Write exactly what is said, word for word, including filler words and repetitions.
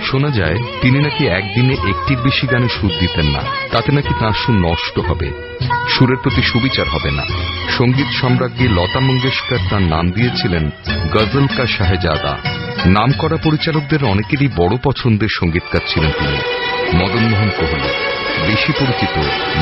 শোনা যায় তিনি নাকি একদিনে একটির বেশি গানে সুর দিতেন না, তাতে নাকি তাঁর সুর নষ্ট হবে, সুরের প্রতি সুবিচার হবে না। সঙ্গীত সম্রাজ্ঞী লতা মঙ্গেশকর তাঁর নাম দিয়েছিলেন গজল কা শাহজাদা। নামকরা পরিচালকদের অনেকেরই বড় পছন্দের সঙ্গীতকার ছিলেন তিনি। মদন মোহন কোহলি বেশি পরিচিত